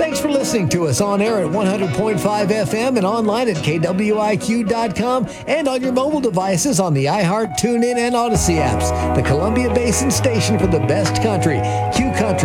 Thanks for listening to us on air at 100.5 FM and online at KWIQ.com and on your mobile devices on the iHeart, TuneIn, and Odyssey apps. The Columbia Basin station for the best country. Q Country.